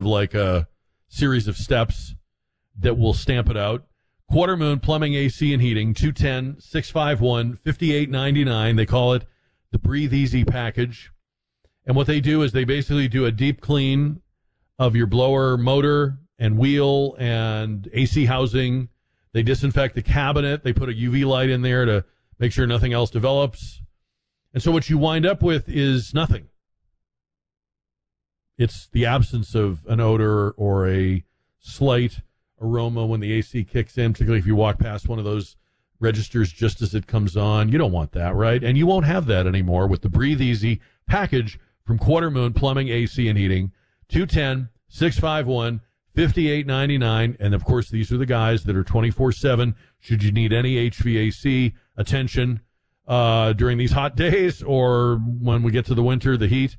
like a series of steps that will stamp it out. Quarter Moon Plumbing, AC, and Heating, 210-651-5899. They call it the Breathe Easy package. And what they do is they basically do a deep clean of your blower motor and wheel and AC housing. They disinfect the cabinet. They put a UV light in there to make sure nothing else develops. And so what you wind up with is nothing. It's the absence of an odor or a slight aroma when the AC kicks in, particularly if you walk past one of those registers just as it comes on. You don't want that, right? And you won't have that anymore with the Breathe Easy package from Quarter Moon Plumbing, AC, and Heating, 210-651-5899. And, of course, these are the guys that are 24/7 should you need any HVAC attention during these hot days or when we get to the winter, the heat.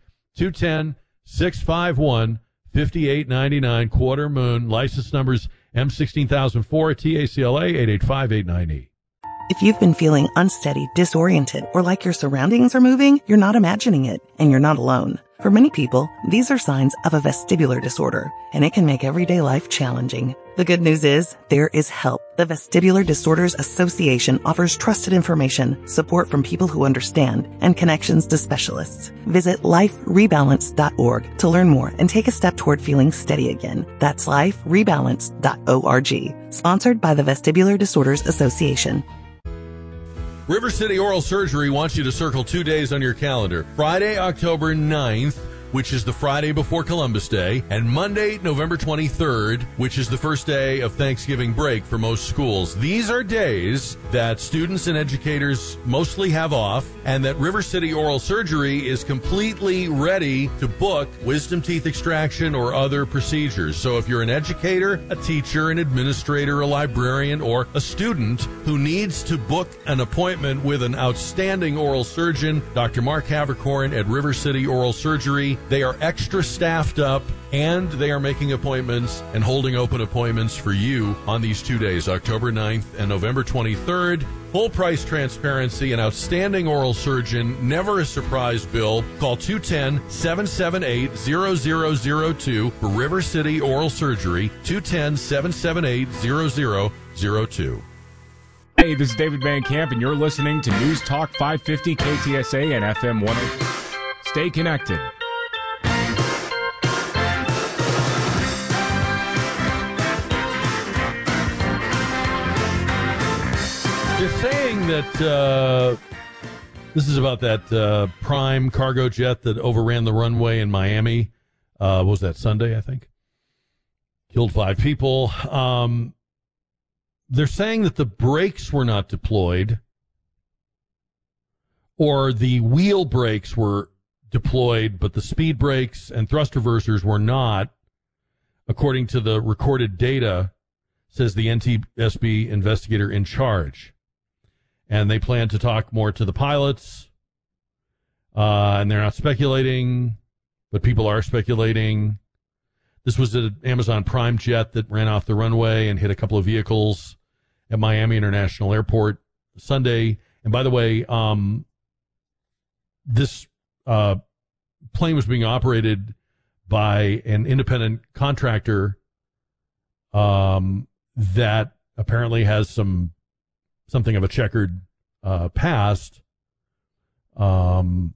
210-651-5899, Quarter Moon, license numbers M16004, TACLA 88589E. If you've been feeling unsteady, disoriented, or like your surroundings are moving, you're not imagining it, and you're not alone. For many people, these are signs of a vestibular disorder, and it can make everyday life challenging. The good news is, there is help. The Vestibular Disorders Association offers trusted information, support from people who understand, and connections to specialists. Visit liferebalance.org to learn more and take a step toward feeling steady again. That's liferebalance.org. Sponsored by the Vestibular Disorders Association. River City Oral Surgery wants you to circle 2 days on your calendar. Friday, October 9th, which is the Friday before Columbus Day, and Monday, November 23rd, which is the first day of Thanksgiving break for most schools. These are days that students and educators mostly have off, and that River City Oral Surgery is completely ready to book wisdom teeth extraction or other procedures. So if you're an educator, a teacher, an administrator, a librarian, or a student who needs to book an appointment with an outstanding oral surgeon, Dr. Mark Havercorn at River City Oral Surgery, they are extra staffed up, and they are making appointments and holding open appointments for you on these 2 days, October 9th and November 23rd. Full price transparency, an outstanding oral surgeon, never a surprise bill. Call 210-778-0002 for River City Oral Surgery, 210-778-0002. Hey, this is David Van Camp, and you're listening to News Talk 550 KTSA and FM 108. Stay connected. They're saying that this is about that Prime cargo jet that overran the runway in Miami. What was that, Sunday, I think? Killed 5 people. They're saying that the brakes were not deployed, or the wheel brakes were deployed, but the speed brakes and thrust reversers were not, according to the recorded data, says the NTSB investigator in charge. And they plan to talk more to the pilots, and they're not speculating, but people are speculating. This was an Amazon Prime jet that ran off the runway and hit a couple of vehicles at Miami International Airport Sunday. And by the way, this plane was being operated by an independent contractor that apparently has something of a checkered past. And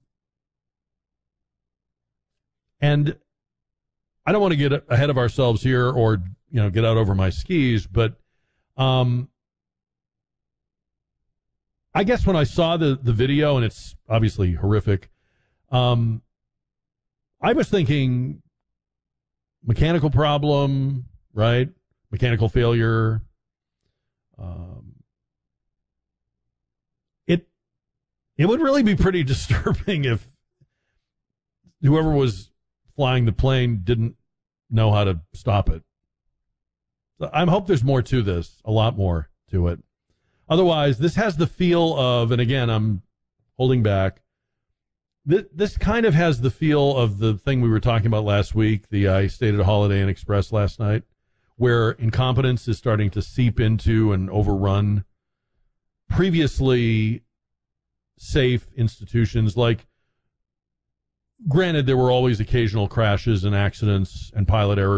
I don't want to get ahead of ourselves here or, get out over my skis, but I guess when I saw the video, and it's obviously horrific, I was thinking mechanical problem, right? Mechanical failure. It would really be pretty disturbing if whoever was flying the plane didn't know how to stop it. So I hope there's more to this, a lot more to it. Otherwise, this has the feel of, and again, I'm holding back, this kind of has the feel of the thing we were talking about last week. I stayed at a Holiday Inn Express last night, where incompetence is starting to seep into and overrun previously safe institutions. Like, granted, there were always occasional crashes and accidents and pilot errors